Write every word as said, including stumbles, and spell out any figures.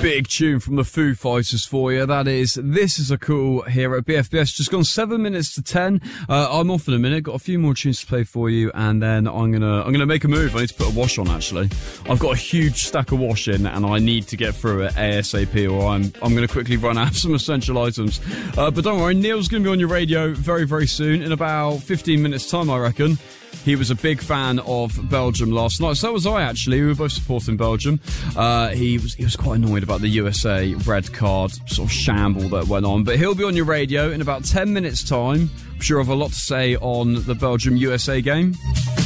big tune from the Foo Fighters for you. That is This Is a Cool here at B F B S. Just gone seven minutes to ten. Uh, I'm off in a minute. Got a few more tunes to play for you, and then I'm gonna I'm gonna make a move. I need to put a wash on. Actually, I've got a huge stack of washing, and I need to get through it ASAP, or I'm I'm gonna quickly run out of some essential items. Uh, but don't worry, Neil's gonna be on your radio very very soon, in about fifteen minutes time, I reckon. He was a big fan of Belgium last night. So was I, actually. We were both supporting Belgium. Uh, he was he was quite annoyed about the U S A red card sort of shamble that went on. But he'll be on your radio in about ten minutes' time. I'm sure I have a lot to say on the Belgium-U S A game.